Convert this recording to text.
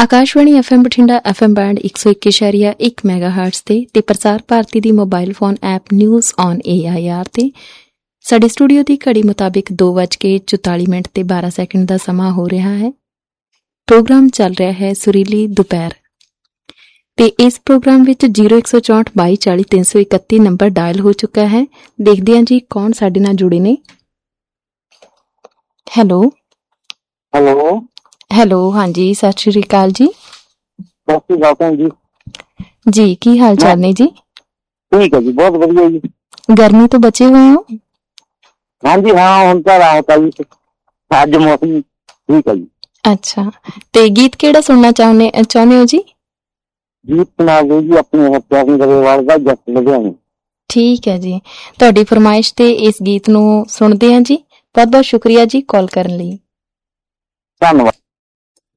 Akashvani FM Bathinda FM band 101.1 ਮੈਗਾਹਰਟਜ਼ ਤੇ ਪ੍ਰਸਾਰ ਭਾਰਤੀ ਦੀ mobile phone app news on AIR ਤੇ ਸਾਡੇ ਸਟੂਡੀਓ ਦੀ ਘੜੀ ਮੁਤਾਬਿਕ 2:44 ਤੇ 12 ਸੈਕਿੰਡ ਦਾ ਸਮਾਂ ਹੋ ਰਿਹਾ ਹੈ। ਪ੍ਰੋਗਰਾਮ ਚੱਲ ਰਿਹਾ ਹੈ ਸੁਰੀਲੀ ਦੁਪਹਿਰ ਤੇ ਇਸ ਪ੍ਰੋਗਰਾਮ ਵਿੱਚ 0164224031 ਨੰਬਰ ਡਾਇਲ ਹੋ ਚੁੱਕਾ ਹੈ। ਦੇਖਦੇ ਹਾਂ ਜੀ ਕੌਣ ਸਾਡੇ ਨਾਲ ਜੁੜੇ ਨੇ। ਹੈਲੋ ਹਾਂਜੀ, ਸਤਿ ਸ਼੍ਰੀ ਅਕਾਲ ਜੀ। ਸਤਿ ਸ਼੍ਰੀ ਅਕਾਲ ਜੀ। ਜੀ ਕੀ ਹਾਲ ਚਾਲ ਨੇ ਜੀ? ਠੀਕ ਹੈ ਜੀ, ਬਹੁਤ ਵਧੀਆ ਜੀ। ਗਰਮੀ ਤੋਂ ਬਚੇ ਹੋਏ ਹੋ? ਹਾਂਜੀ ਹਾਂ, ਹੁਣ ਤਾਂ ਰਾਹਤ ਆ ਜੀ, ਅੱਜ ਮੌਸਮ ਠੀਕ ਹੈ ਜੀ। ਅੱਛਾ, ਤੇ ਗੀਤ ਕਿਹੜਾ ਸੁਣਨਾ ਚਾਹੁੰਦੇ ਹੋ ਜੀ? ਗੀਤ ਸੁਣਾ ਦਿਓ ਜੀ ਆਪਣੇ ਪਿਆਰੀ ਗਰੇਵਾਲ ਦਾ ਜੱਟ ਲੁਧਿਆਣੇ। ਠੀਕ ਹੈ ਜੀ, ਤੁਹਾਡੀ ਫਰਮਾਇਸ਼ ਤੇ ਇਸ ਗੀਤ ਨੂੰ ਸੁਣਦੇ ਹਾਂ ਜੀ। ਬਹੁਤ ਬਹੁਤ ਸ਼ੁਕਰੀਆ ਜੀ ਕਾਲ ਕਰਨ ਲਈ। ਧੰਨਵਾਦ।